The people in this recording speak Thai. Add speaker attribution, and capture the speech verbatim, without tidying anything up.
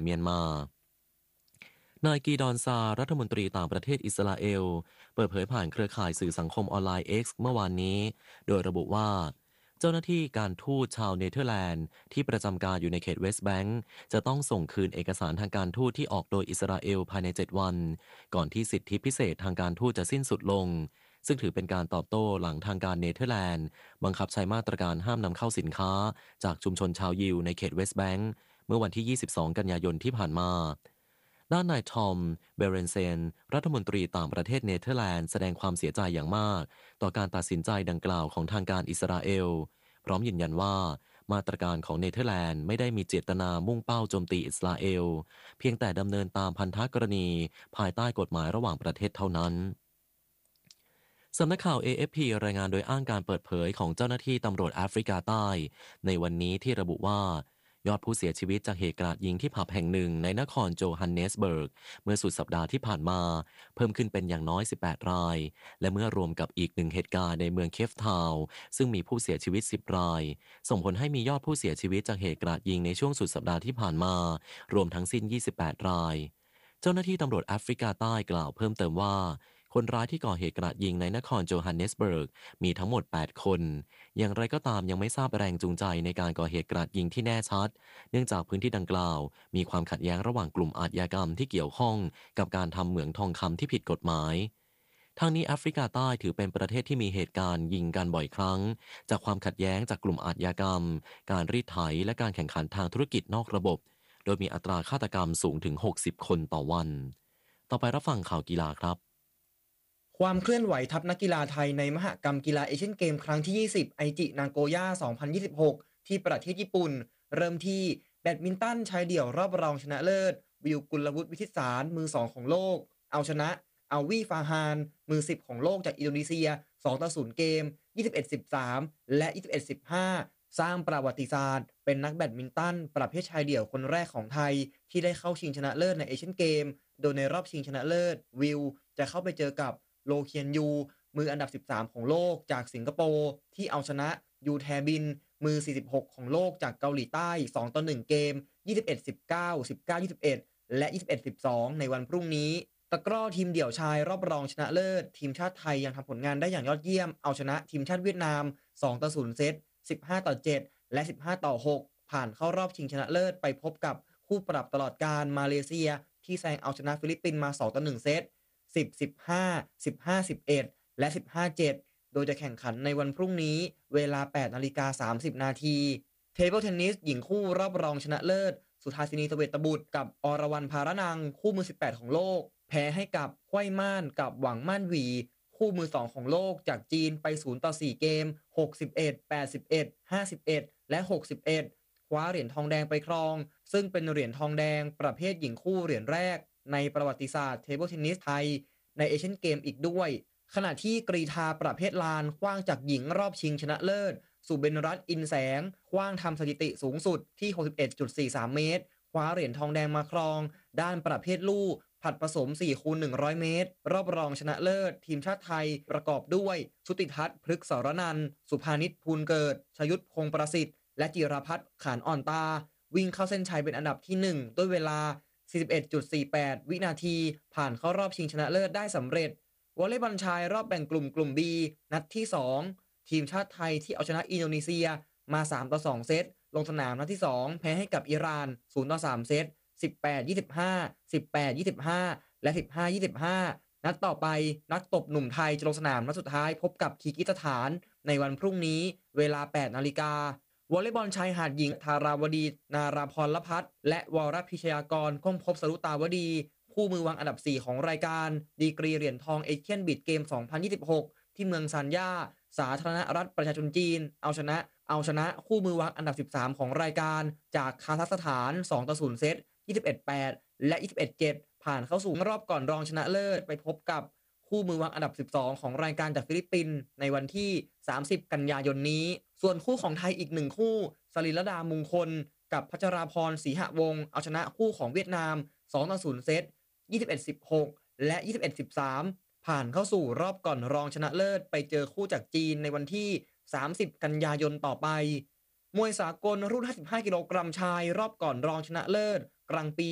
Speaker 1: เมียนมานายกีดอนซารัฐมนตรีต่างประเทศอิสราเอลเปิดเผยผ่านเครือข่ายสื่อสังคมออนไลน์ X เมื่อวานนี้โดยระบุว่าเจ้าหน้าที่การทูตชาวเนเธอร์แลนด์ที่ประจำการอยู่ในเขตเวสต์แบงก์จะต้องส่งคืนเอกสารทางการทูตที่ออกโดยอิสราเอลภายในเจ็ดวันก่อนที่สิทธิพิเศษทางการทูตจะสิ้นสุดลงซึ่งถือเป็นการตอบโต้หลังทางการเนเธอร์แลนด์บังคับใช้มาตรการห้ามนำเข้าสินค้าจากชุมชนชาวยิวในเขตเวสต์แบงก์เมื่อวันที่ยี่สิบสองกันยายนที่ผ่านมาด้านนายทอมเบเรนเซนรัฐมนตรีต่างประเทศเนเธอร์แลนด์แสดงความเสียใจอย่างมากต่อการตัดสินใจดังกล่าวของทางการอิสราเอลพร้อมยืนยันว่ามาตรการของเนเธอร์แลนด์ไม่ได้มีเจตนามุ่งเป้าโจมตีอิสราเอลเพียงแต่ดำเนินตามพันธกรณีภายใต้กฎหมายระหว่างประเทศเท่านั้นสำนักข่าว เอ เอฟ พี รายงานโดยอ้างการเปิดเผยของเจ้าหน้าที่ตำรวจแอฟริกาใต้ในวันนี้ที่ระบุว่ายอดผู้เสียชีวิตจากเหตุกราดยิงที่ผับแห่งหนึ่งในนครโจฮันเนสเบิร์กเมื่อสุดสัปดาห์ที่ผ่านมาเพิ่มขึ้นเป็นอย่างน้อยสิบแปดรายและเมื่อรวมกับอีกหนึ่งเหตุการณ์ในเมืองเคฟทาวน์ซึ่งมีผู้เสียชีวิตสิบรายส่งผลให้มียอดผู้เสียชีวิตจากเหตุกราดยิงในช่วงสุดสัปดาห์ที่ผ่านมารวมทั้งสิ้นยี่สิบแปดรายเจ้าหน้าที่ตำรวจแอฟริกาใต้กล่าวเพิ่มเติมว่าคนร้ายที่ก่อเหตุกราดยิงในนครโจฮันเนสเบิร์กมีทั้งหมดแปดคนอย่างไรก็ตามยังไม่ทราบแรงจูงใจในการก่อเหตุกราดยิงที่แน่ชัดเนื่องจากพื้นที่ดังกล่าวมีความขัดแย้งระหว่างกลุ่มอาชญากรรมที่เกี่ยวข้องกับการทำเหมืองทองคำที่ผิดกฎหมายทางนี้แอฟริกาใต้ถือเป็นประเทศที่มีเหตุการณ์ยิงกันบ่อยครั้งจากความขัดแย้งจากกลุ่มอาชญากรรมการรีดไถและการแข่งขันทางธุรกิจนอกระบบโดยมีอัตราฆาตกรรมสูงถึงหกสิบคนต่อวันต่อไปรับฟังข่าวกีฬาครับ
Speaker 2: ความเคลื่อนไหวทัพนักกีฬาไทยในมหกรรมกีฬาเอเชียนเกมครั้งที่ยี่สิบไอจินาโกย่าสองพันยี่สิบหกที่ประเทศญี่ปุ่นเริ่มที่แบดมินตันชายเดี่ยวรอบรองชนะเลิศวิวกุลวุฒิวิทิตสารมือสองของโลกเอาชนะอาวีฟาฮานมือสิบของโลกจากอินโดนีเซียสองต่อศูนย์เกม ยี่สิบเอ็ด สิบสาม และ ยี่สิบเอ็ด สิบห้า สร้างประวัติศาสตร์เป็นนักแบดมินตันประเภทชายเดี่ยวคนแรกของไทยที่ได้เข้าชิงชนะเลิศในเอเชียนเกมโดยในรอบชิงชนะเลิศวิวจะเข้าไปเจอกับโลเคียนยูมืออันดับสิบสามของโลกจากสิงคโปร์ที่เอาชนะยูแทบินมือสี่สิบหกของโลกจากเกาหลีใต้สองต่อหนึ่งเกม ยี่สิบเอ็ด สิบเก้า สิบเก้า ยี่สิบเอ็ด และ ยี่สิบเอ็ด สิบสอง ในวันพรุ่งนี้ตะกร้อทีมเดี่ยวชายรอบรองชนะเลิศทีมชาติไทยยังทำผลงานได้อย่างยอดเยี่ยมเอาชนะทีมชาติเวียดนามสองต่อศูนย์เซตสิบห้าต่อเจ็ดและสิบห้าต่อหกผ่านเข้ารอบชิงชนะเลิศไปพบกับคู่ปรับตลอดกาลมาเลเซียที่แซงเอาชนะฟิลิปปินส์มาสองต่อหนึ่งเซตสิบ สิบห้า สิบห้า สิบเอ็ดและ สิบห้า เจ็ด โดยจะแข่งขันในวันพรุ่งนี้เวลา แปดนาฬิกาสามสิบนาทีเทเบิลเทนนิสหญิงคู่รอบรองชนะเลิศสุธาสินีเสวตบุตรกับอรวรรณภารนังคู่มือสิบแปดของโลกแพ้ให้กับไขว้ม่านกับหวังม่านหวีคู่มือสองของโลกจากจีนไปศูนย์ต่อสี่เกมหกสิบเอ็ด แปดสิบเอ็ด ห้าสิบเอ็ดและหกสิบเอ็ดคว้าเหรียญทองแดงไปครองซึ่งเป็นเหรียญทองแดงประเภทหญิงคู่เหรียญแรกในประวัติศาสตร์เทเบิลเทนนิสไทยในเอเชียนเกมอีกด้วยขณะที่กรีฑาประเภทลานขว้างจากหญิงรอบชิงชนะเลิศสุเบญรัตน์อินแสงขว้างทำสถิติสูงสุดที่ หกสิบเอ็ดจุดสี่สาม เมตรคว้าเหรียญทองแดงมาครองด้านประเภทลู่ผัดผสม สี่คูณหนึ่งร้อย เมตรรอบรองชนะเลิศทีมชาติไทยประกอบด้วยชุติทัศน์พฤกษรนันท์สุภานิชภูลเกิดชยุทธพงษ์ประสิทธิ์และจิรพัฒน์ขานอ่อนตาวิ่งเข้าเส้นชัยเป็นอันดับที่หนึ่งด้วยเวลา สี่สิบเอ็ดจุดสี่แปด วินาทีผ่านเข้ารอบชิงชนะเลิศได้สำเร็จวอลเลย์บอลชายรอบแบ่งกลุ่มกลุ่ม B นัดที่สองทีมชาติไทยที่เอาชนะอินโดนีเซียมาสามต่อสองเซตลงสนามนัดที่สองแพ้ให้กับอิหร่านศูนย์ต่อสามเซตสิบแปด ยี่สิบห้า สิบแปด ยี่สิบห้าและสิบห้า ยี่สิบห้านัดต่อไปนักตบหนุ่มไทยจะลงสนามนัดสุดท้ายพบกับคีร์กิสถานในวันพรุ่งนี้เวลา แปดนาฬิกาวอลเลย์บอลชายหาดหญิงธาราวดีนาราพรลพัฒน์และวรพิชยากรคงพบสรุตาวดีคู่มือวางอันดับสี่ของรายการดีกรีเหรียญทองเอเชียนบีดเกมสองพันยี่สิบหกที่เมืองซานย่าสาธารณรัฐประชาชนจีนเอาชนะเอาชนะคู่มือวางอันดับสิบสามของรายการจากคาซัคสถานสองต่อศูนย์เซตยี่สิบเอ็ด แปดและยี่สิบเอ็ด เจ็ดผ่านเข้าสู่รอบก่อนรองชนะเลิศไปพบกับคู่มือวางอันดับสิบสองของรายการจากฟิลิปปินส์ในวันที่สามสิบกันยายนนี้ส่วนคู่ของไทยอีกหนึ่งคู่สลิลดามงคลกับพัชราพรศรีหวงศ์เอาชนะคู่ของเวียดนามสองต่อศูนย์เซตยี่สิบเอ็ด สิบหกและยี่สิบเอ็ด สิบสามผ่านเข้าสู่รอบก่อนรองชนะเลิศไปเจอคู่จากจีนในวันที่สามสิบกันยายนต่อไปมวยสากลรุ่นห้าสิบห้ากิโลกรัมชายรอบก่อนรองชนะเลิศกลางปี